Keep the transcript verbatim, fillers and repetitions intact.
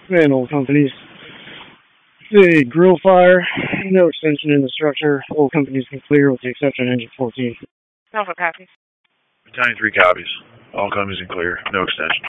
and all companies. The grill fire, no extension in the structure. All companies can clear with the exception of engine fourteen. Alpha copies. Battalion three copies. All companies can clear. No extension.